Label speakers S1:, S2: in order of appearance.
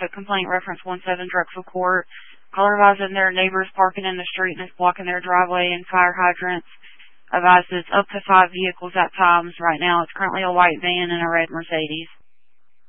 S1: traffic complaint reference 17 Drexel Court. Caller advising their neighbors parking in the street and it's blocking their driveway and fire hydrants. Advised it's up to 5 vehicles at times. Right now it's currently a white van and a red Mercedes.